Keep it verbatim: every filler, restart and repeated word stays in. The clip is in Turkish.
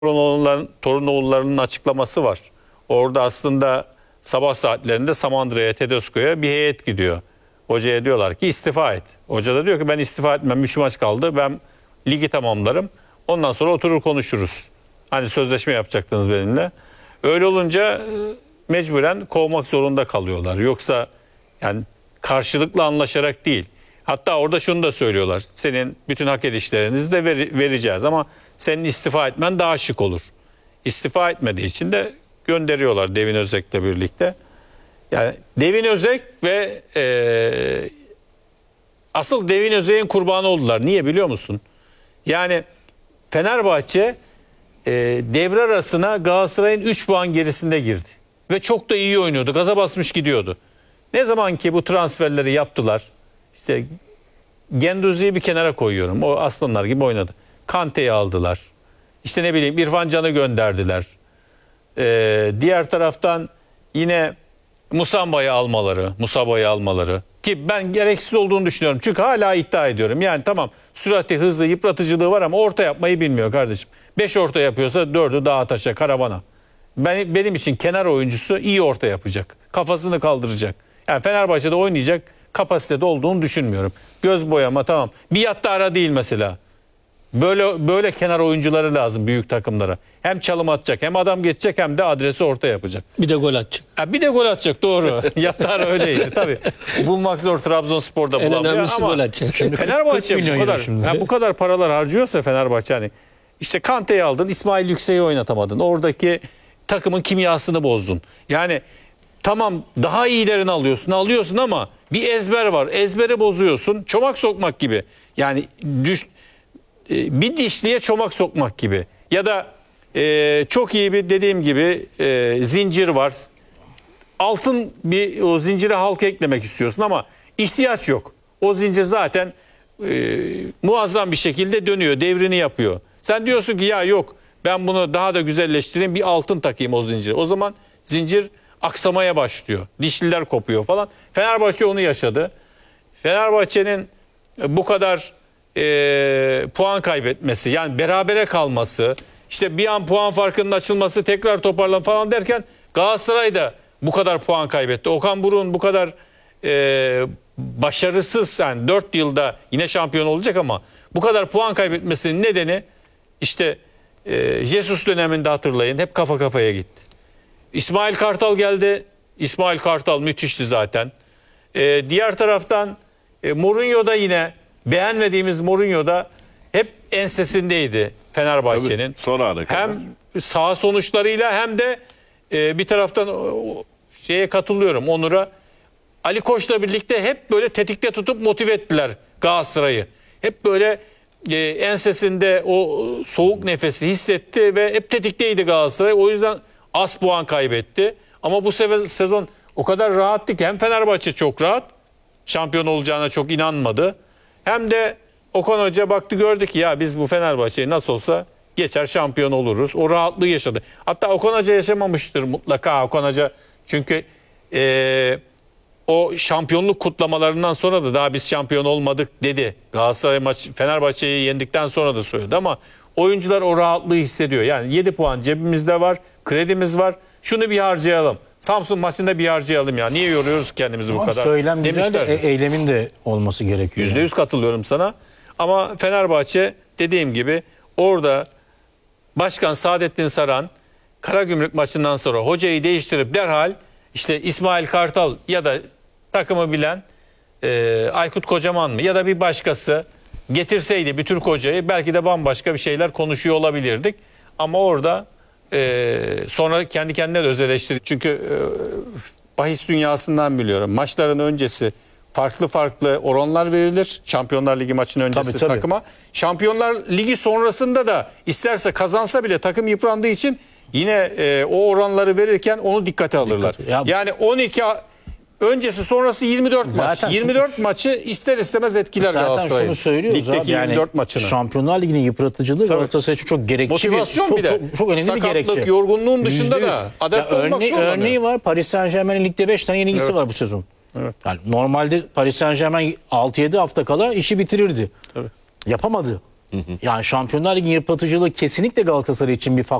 Torunoğulların, Torunoğullarının açıklaması var. Orada aslında sabah saatlerinde Samandıra'ya, Tedesco'ya bir heyet gidiyor. Hocaya diyorlar ki istifa et. Hoca da diyor ki ben istifa etmem. Üç maç kaldı. Ben ligi tamamlarım. Ondan sonra oturur konuşuruz. Hani sözleşme yapacaktınız benimle. Öyle olunca mecburen kovmak zorunda kalıyorlar. Yoksa yani karşılıklı anlaşarak değil. Hatta orada şunu da söylüyorlar. Senin bütün hak edişlerinizi de ver, vereceğiz ama senin istifa etmen daha şık olur. İstifa etmediği için de gönderiyorlar Devin Özek'le birlikte. Yani Devin Özek ve e, asıl Devin Özek'in kurbanı oldular. Niye biliyor musun? Yani Fenerbahçe e, devre arasına Galatasaray'ın üç puan gerisinde girdi. Ve çok da iyi oynuyordu. Gaza basmış gidiyordu. Ne zaman ki bu transferleri yaptılar, işte Genduzi'yi bir kenara koyuyorum. O aslanlar gibi oynadı. Kante'yi aldılar. İşte ne bileyim İrfan Can'ı gönderdiler. Ee, diğer taraftan yine Musamba'yı almaları, Musaba'yı almaları. Ki ben gereksiz olduğunu düşünüyorum. Çünkü hala iddia ediyorum. Yani tamam sürati, hızı, yıpratıcılığı var ama orta yapmayı bilmiyor kardeşim. Beş orta yapıyorsa dördü dağa taşa, karavana. Ben, benim için kenar oyuncusu iyi orta yapacak. Kafasını kaldıracak. Yani Fenerbahçe'de oynayacak kapasitede olduğunu düşünmüyorum. Göz boyama tamam. Bir yattı ara değil mesela. Böyle böyle kenar oyuncuları lazım büyük takımlara. Hem çalım atacak, hem adam geçecek, hem de adresi orta yapacak. Bir de gol atacak. Ha, bir de gol atacak, doğru. Yattar öyleydi tabii. Bulmak zor, Trabzonspor'da En bulamıyor önemlisi ama gol atacak. Şimdi Fenerbahçe bu kadar yani bu kadar paralar harcıyorsa Fenerbahçe, hani işte Kante'yi aldın, İsmail Yüksek'i oynatamadın. Oradaki takımın kimyasını bozdun. Yani tamam daha iyilerini alıyorsun, alıyorsun ama bir ezber var. Ezberi bozuyorsun. Çomak sokmak gibi. Yani düş, bir dişliye çomak sokmak gibi. Ya da e, çok iyi bir dediğim gibi e, zincir var. Altın bir o zincire halka eklemek istiyorsun ama ihtiyaç yok. O zincir zaten e, muazzam bir şekilde dönüyor, devrini yapıyor. Sen diyorsun ki ya yok ben bunu daha da güzelleştireyim, bir altın takayım o zincire. O zaman zincir aksamaya başlıyor. Dişliler kopuyor falan. Fenerbahçe onu yaşadı. Fenerbahçe'nin bu kadar e, puan kaybetmesi, yani berabere kalması, işte bir an puan farkının açılması, tekrar toparlan falan derken Galatasaray da bu kadar puan kaybetti. Okan Buruk'un bu kadar e, başarısız, yani dört yılda yine şampiyon olacak ama bu kadar puan kaybetmesinin nedeni işte e, Jesus döneminde hatırlayın, hep kafa kafaya gitti. İsmail Kartal geldi. İsmail Kartal müthişti zaten. Ee, diğer taraftan e, Mourinho da yine beğenmediğimiz Mourinho da hep ensesindeydi Fenerbahçe'nin. Son ana kadar. Hem sağ sonuçlarıyla hem de e, bir taraftan o, şeye katılıyorum Onur'a. Ali Koç'la birlikte hep böyle tetikte tutup motive ettiler Galatasaray'ı. Hep böyle e, ensesinde o soğuk nefesi hissetti ve hep tetikteydi Galatasaray. O yüzden az puan kaybetti. Ama bu sezon o kadar rahattı ki hem Fenerbahçe çok rahat, şampiyon olacağına çok inanmadı. Hem de Okan Hoca baktı, gördü ki ya biz bu Fenerbahçe'yi nasıl olsa geçer, şampiyon oluruz. O rahatlığı yaşadı. Hatta Okan Hoca yaşamamıştır mutlaka. Okan Hoca çünkü e, o şampiyonluk kutlamalarından sonra da daha biz şampiyon olmadık dedi. Galatasaray maç Fenerbahçe'yi yendikten sonra da söyledi ama oyuncular o rahatlığı hissediyor. Yani yedi puan cebimizde var, kredimiz var. Şunu bir harcayalım. Samsun maçında bir harcayalım ya. Niye yoruyoruz kendimizi bu Ama kadar? söylem güzel de demişler. e- eylemin de olması gerekiyor. yüzde yüz katılıyorum sana. Ama Fenerbahçe dediğim gibi orada Başkan Saadettin Saran Karagümrük maçından sonra hocayı değiştirip derhal işte İsmail Kartal ya da takımı bilen e, Aykut Kocaman mı ya da bir başkası getirseydi bir Türk hocayı, belki de bambaşka bir şeyler konuşuyor olabilirdik. Ama orada e, sonra kendi kendine de öz eleştiri. Çünkü e, bahis dünyasından biliyorum. Maçların öncesi farklı farklı oranlar verilir. Şampiyonlar Ligi maçının öncesi Tabii, tabii. takıma. Şampiyonlar Ligi sonrasında da isterse kazansa bile takım yıprandığı için yine e, o oranları verirken onu dikkate alırlar. Dikkat. Ya, yani on iki öncesi sonrası yirmi dört Zaten maç. yirmi dört şunu, maçı ister istemez etkiler zaten Galatasaray'ın. şunu söylüyoruz Ligdeki abi, yani yirmi dört maçını. Şampiyonlar Ligi'nin yıpratıcılığı Galatasaray için çok gerekli. Motivasyon çok, bir de. Çok, çok önemli Sakatlık, bir gerekçe. yorgunluğun dışında Yüzde yüz. da adapte Ya olmak örne- zorunda. Örneği var. Paris Saint-Germain'in ligde beş tane yenilgisi Evet. var bu sezon. Evet. Yani normalde Paris Saint-Germain altı yedi hafta kala işi bitirirdi. Tabii. Yapamadı. Yani Şampiyonlar Ligi yıpratıcılığı kesinlikle Galatasaray için bir faktör.